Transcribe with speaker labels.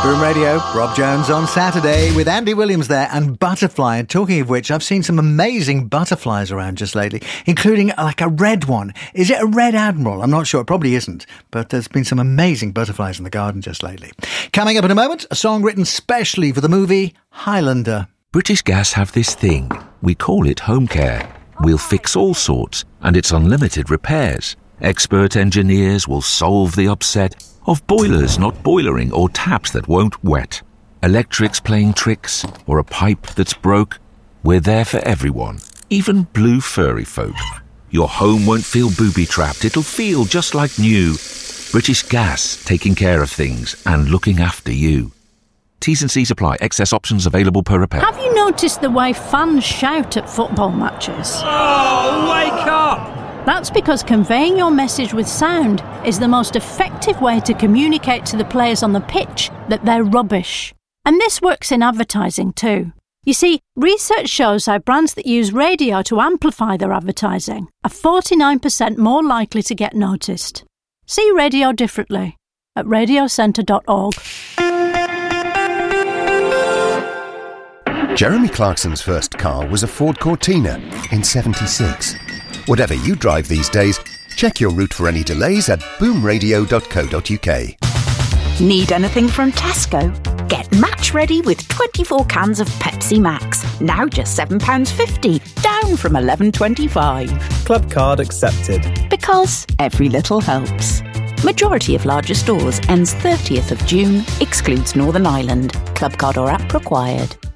Speaker 1: Boom Radio, Rob Jones on Saturday with Andy Williams there and Butterfly. And talking of which, I've seen some amazing butterflies around just lately, including like a red one. Is it a red admiral? I'm not sure. It probably isn't. But there's been some amazing butterflies in the garden just lately. Coming up in a moment, a song written specially for the movie Highlander.
Speaker 2: British Gas have this thing. We call it home care. We'll fix all sorts, and it's unlimited repairs. Expert engineers will solve the upset of boilers not boilering or taps that won't wet. Electrics playing tricks or a pipe that's broke. We're there for everyone, even blue furry folk. Your home won't feel booby-trapped. It'll feel just like new. British Gas, taking care of things and looking after you. T's and C's apply. Excess options available per repair.
Speaker 3: Have you noticed the way fans shout at football matches?
Speaker 4: Oh, wake up!
Speaker 3: That's because conveying your message with sound is the most effective way to communicate to the players on the pitch that they're rubbish. And this works in advertising too. You see, research shows how brands that use radio to amplify their advertising are 49% more likely to get noticed. See radio differently at radiocentre.org.
Speaker 5: Jeremy Clarkson's first car was a Ford Cortina in '76. Whatever you drive these days, check your route for any delays at boomradio.co.uk.
Speaker 6: Need anything from Tesco? Get match ready with 24 cans of Pepsi Max. Now just £7.50, down from £11.25.
Speaker 7: Club card accepted.
Speaker 6: Because every little helps. Majority of larger stores ends 30th of June, excludes Northern Ireland. Club card or app required.